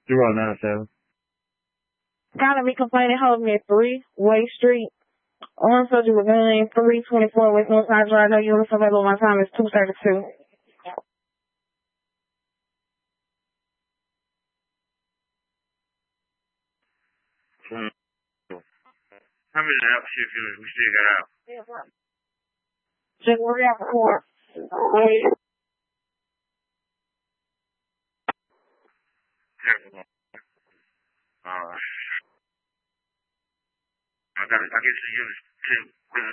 097. Gotta be complaining, holding me at 3-Way Street. On subject with gun, 324 West Northside Drive. No units available. My time is 2:32. How many out shift units we still got out? Just worry out for I get the units 10.